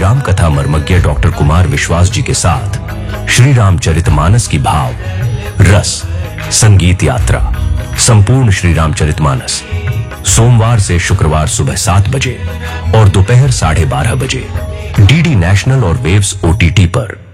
राम कथा मर्मज्ञ डॉक्टर कुमार विश्वास जी के साथ श्री रामचरितमानस की भाव, रस, संगीत यात्रा, संपूर्ण श्री रामचरितमानस सोमवार से शुक्रवार सुबह 7 बजे और दोपहर 12:30 बजे डीडी नेशनल और वेव्स OTT पर।